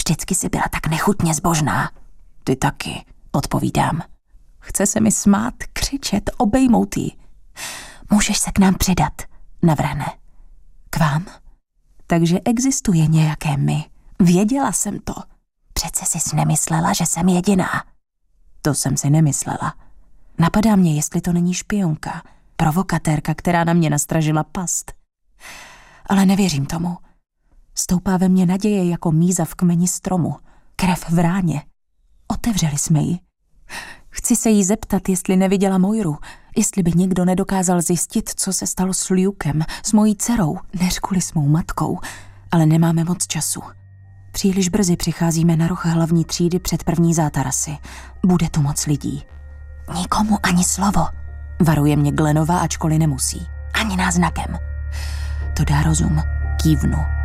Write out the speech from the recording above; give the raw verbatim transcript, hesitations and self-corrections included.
Vždycky jsi byla tak nechutně zbožná. Ty taky, odpovídám. Chce se mi smát, křičet, obejmout jí. Můžeš se k nám přidat, navrhne. K vám? Takže existuje nějaké my. Věděla jsem to. Přece jsi nemyslela, že jsem jediná. To jsem si nemyslela. Napadá mě, jestli to není špionka, provokatérka, která na mě nastražila past. Ale nevěřím tomu. Stoupá ve mně naděje jako míza v kmeni stromu. Krev v ráně. Otevřeli jsme ji. Chci se jí zeptat, jestli neviděla Moiru, jestli by někdo nedokázal zjistit, co se stalo s Lukem, s mojí dcerou, než kvůli s mou matkou, ale nemáme moc času. Příliš brzy přicházíme na roh hlavní třídy před první zátarasy. Bude tu moc lidí. Nikomu ani slovo, varuje mě Glenova, ačkoliv nemusí. Ani náznakem. To dá rozum. Kývnu.